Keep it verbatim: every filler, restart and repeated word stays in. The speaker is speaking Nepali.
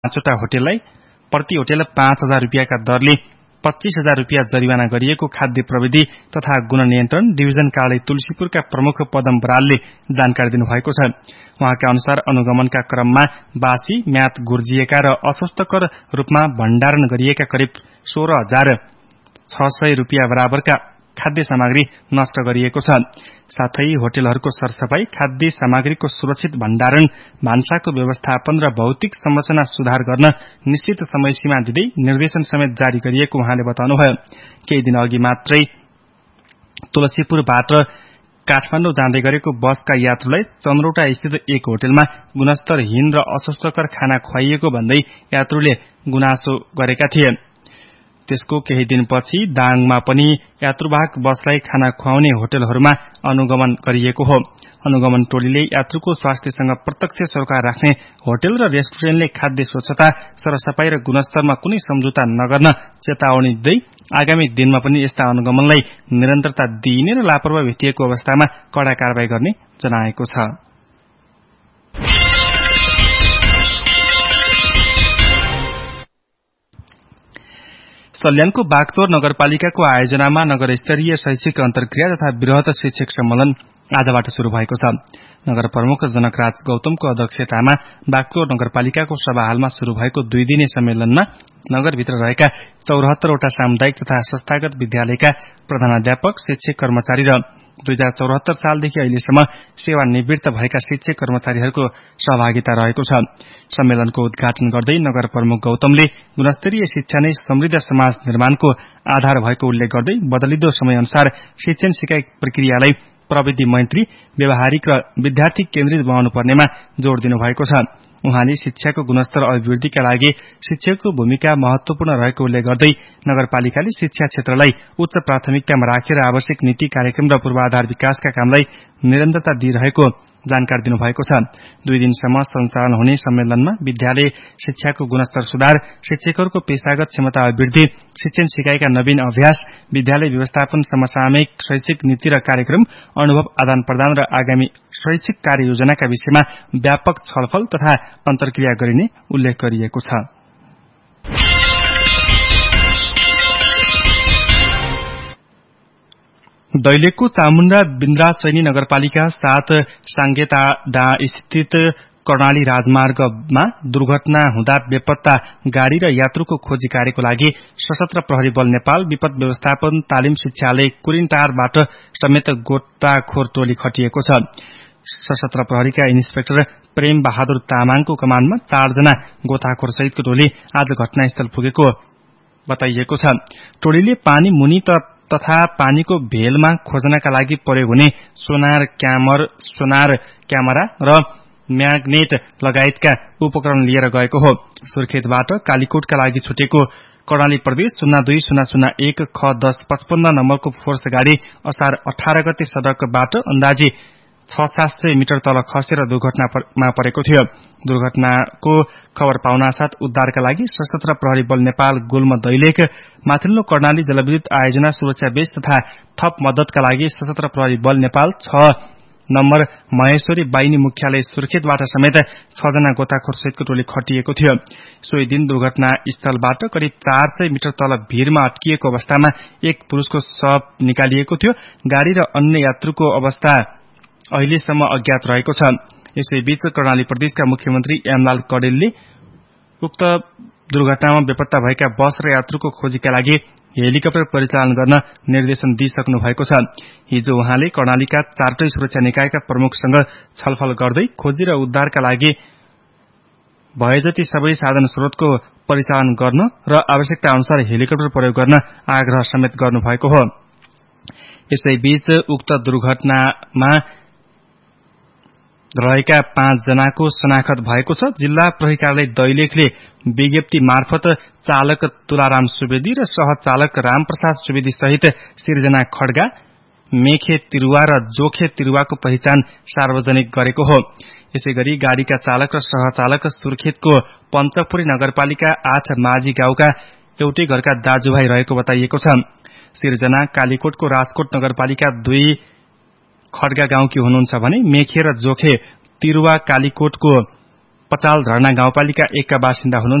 पाँचवटा होटललाई प्रति होटल पाँच हजार रुपियाँका दरले पच्चीस हजार रुपियाँ जरिवाना गरिएको खाद्य प्रविधि तथा गुण नियन्त्रण डिभिजन कार्यालय तुलसीपुरका प्रमुख पदम बरालले जानकारी दिनुभएको छ। उहाँका अनुसार अनुगमनका क्रममा बासी, म्याद गुर्जिएका र अस्वास्थ्यकर रूपमा भण्डारण गरिएका करिब सोह्र हजार छ सय रुपियाँ बराबरका खाद्य सामग्री नष्ट गरिएको छ। साथै होटलहरूको सरसफाई, खाद्य सामग्रीको सुरक्षित भण्डारण, भान्साको व्यवस्थापन र भौतिक संरचना सुधार गर्न निश्चित समय सीमा दिँदै निर्देशन समेत जारी गरिएको उहाँले बताउनुभयो। केही दिन अघि मात्रै तुलसीपुरबाट काठमाडौँ जाँदै गरेको बसका यात्रुलाई चन्द्रौटा स्थित एक होटलमा गुणस्तरहीन र अस्वास्थ्यकर खाना खुवाइएको भन्दै यात्रुले गुनासो गरेका थिए। त्यसको केही दिनपछि दाङमा पनि यात्रुवाहक बसलाई खाना खुवाउने होटलहरूमा अनुगमन गरिएको हो। अनुगमन टोलीले यात्रुको स्वास्थ्यसँग प्रत्यक्ष सरोकार राख्ने होटल र रेस्टुरेन्टले खाद्य स्वच्छता, सरसफाई र गुणस्तरमा कुनै सम्झौता नगर्न चेतावनी दिँदै आगामी दिनमा पनि यस्ता अनुगमनलाई निरन्तरता दिइने र लापरवाही भेटिएको अवस्थामा कड़ा कारबाही गर्ने जनाएको छ। सल्यानको बागचौर नगरपालिकाको आयोजनामा नगर स्तरीय शैक्षिक अन्तर्क्रिया तथा वृहत शिक्षक सम्मेलन आजबाट शुरू भएको छ। नगर प्रमुख जनकराज गौतमको अध्यक्षतामा बागचौर नगरपालिकाको सभाहालमा शुरू भएको दुई दिने सम्मेलनमा नगरभित्र रहेका चौरात्तरवटा सामुदायिक तथा संस्थागत विद्यालयका प्रधानाध्यापक, शिक्षक कर्मचारी र दुई हजार चौरात्तर सालदेखि अहिलेसम्म सेवानिवृत्त भएका शिक्षक कर्मचारीहरूको सहभागिता रहेको छ। सम्मेलनको उद्घाटन गर्दै नगर प्रमुख गौतमले गुणस्तरीय शिक्षा नै समृद्ध समाज निर्माणको आधार भएको उल्लेख गर्दै बदलिदो समयअनुसार शिक्षण सिकाइ प्रक्रियालाई प्रविधि मैत्री, व्यावहारिक र विद्यार्थी केन्द्रित बनाउनु पर्नेमा जोड़ दिनुभएको छ। उहाँले शिक्षाको गुणस्तर अभिवृद्धिका लागि शिक्षकको भूमिका महत्वपूर्ण रहेको उल्लेख गर्दै नगरपालिकाले शिक्षा क्षेत्रलाई उच्च प्राथमिकतामा राखेर आवश्यक नीति, कार्यक्रम र पूर्वाधार विकासका कामलाई निरन्तरता दिइरहेको जानकारी दिनुभएको छ। दुई दिनसम्म सञ्चालन हुने सम्मेलनमा विद्यालय शिक्षाको गुणस्तर सुधार, शिक्षकहरूको पेशागत क्षमता अभिवृद्धि, शिक्षण सिकाइका नवीन अभ्यास, विद्यालय व्यवस्थापन, समसामयिक शैक्षिक नीति र कार्यक्रम, अनुभव आदान प्रदान र आगामी शैक्षिक कार्य योजनाका विषयमा व्यापक छलफल तथा अन्तर्क्रिया गरिने उल्लेख गरिएको छ। दैलेखको चामुण्डा बिन्द्रासैनी नगरपालिका सात साङ्गेताडा स्थित कर्णाली राजमार्गमा दुर्घटना हुँदा बेपत्ता गाड़ी र यात्रुको खोजी कार्यको लागि सशस्त्र प्रहरी बल नेपाल, विपद व्यवस्थापन तालिम शिक्षालय कुरिनटारबाट समेत गोताखोर टोली खटिएको छ। सशस्त्र प्रहरीका इन्सपेक्टर प्रेम बहादुर तामाङको कमानमा चारजना गोताखोर सहितको टोली आज घटनास्थल पुगेको बताइएको छ। टोलीले पानी मुनि तथा पानीको भेलमा खोज्नका लागि प्रयोग हुने सोनार क्यामर सोनार क्यामेरा र म्याग्नेट लगायतका उपकरण लिएर गएको हो। सुर्खेतबाट कालीकोटका लागि छुटेको कर्णाली प्रदेश शून्य दुई शून्य शून्य एक ख दस पचपन्न नम्बरको फोर्स गाड़ी असार अठार गते सड़कबाट अन्दाजी छ सात सय मिटर तल खसेर दुर्घटनामा परेको थियो। दुर्घटनाको खबर पाउनासाथ उद्धारका लागि सशस्त्र प्रहरी बल नेपाल गुल्म दैलेख, माथिल्लो कर्णाली जलविद्युत आयोजना सुरक्षा बेस तथा थप मद्दतका लागि सशस्त्र प्रहरी बल नेपाल छ नम्बर महेश्वरी बाहिनी मुख्यालय सुर्खेतबाट समेत छजना गोताखोर सहितको टोली खटिएको थियो। सोही दिन दुर्घटना स्थलबाट करिब चार सय मिटर तल भीरमा अट्किएको अवस्थामा एक पुरुषको शव निकालिएको थियो। गाड़ी र अन्य यात्रुको अवस्था अहिलेसम्म अज्ञात रहेको छ। यसैबीच कर्णाली प्रदेशका मुख्यमन्त्री एमलाल कडेलले उक्त दुर्घटनामा बेपत्ता भएका बस र यात्रुको खोजीका लागि हेलिकप्टर परिचालन गर्न निर्देशन दिइसक्नु भएको छ। हिजो उहाँले कर्णालीका चारटै सुरक्षा निकायका प्रमुखसँग छलफल गर्दै खोजी र उद्धारका लागि भएजति सबै साधन स्रोतको परिचालन गर्न र आवश्यकता अनुसार हेलिकप्टर प्रयोग गर्न आग्रह समेत गर्नुभएको हो। यसैबीच उक्त दुर्घटनामा रहेका पाँच जनाको शनाखत भएको छ। जिल्ला प्रहरी कार्यालय दैलेखले विज्ञप्ति मार्फत चालक तुलाराम सुवेदी र सहचालक रामप्रसाद सुवेदी सहित सिर्जना खड्गा, मेखे तिरुवा र जोखे तिरुवाको पहिचान सार्वजनिक गरेको हो। यसैगरी गाड़ीका चालक र सहचालक सुर्खेतको पञ्चपुरी नगरपालिका आठ माझी गाउँका एउटै घरका दाजुभाइ रहेको बताइएको छ। सिर्जना कालीकोटको राजकोट नगरपालिका दुई खड्गा गाउँकी हुनुहुन्छ भने मेखे र जोखे तिरुवा कालीकोटको पचाल धरना गाउँपालिका एकका बासिन्दा हुनुहुन्छ।